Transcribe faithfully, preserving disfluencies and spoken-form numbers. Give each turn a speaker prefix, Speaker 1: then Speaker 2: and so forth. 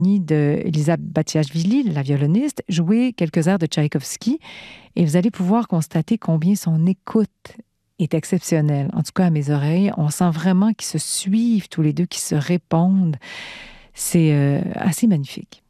Speaker 1: de Elisa Batiashvili, la violoniste, jouer quelques airs de Tchaïkovski et vous allez pouvoir constater combien son écoute est exceptionnelle. En tout cas, à mes oreilles, on sent vraiment qu'ils se suivent tous les deux, qu'ils se répondent. C'est euh, assez magnifique.